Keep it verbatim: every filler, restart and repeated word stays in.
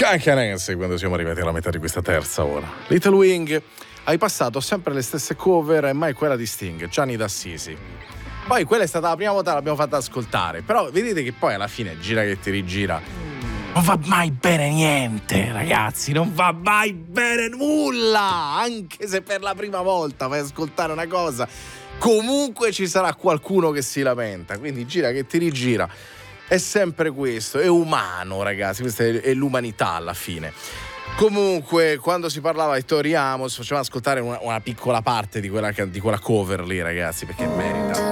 Cancanense quando siamo arrivati alla metà di questa terza ora. Little Wing, hai passato sempre le stesse cover e mai quella di Sting, Gianni D'Assisi. Poi quella è stata la prima volta che l'abbiamo fatta ascoltare, però vedete che poi alla fine gira che ti rigira. Non va mai bene niente, ragazzi, non va mai bene nulla, anche se per la prima volta vai ad ascoltare una cosa, comunque ci sarà qualcuno che si lamenta, quindi gira che ti rigira. È sempre questo, è umano, ragazzi, questa è, è l'umanità alla fine. Comunque, quando si parlava di Tori Amos, facevamo ascoltare una, una piccola parte di quella, di quella cover lì, ragazzi, perché merita.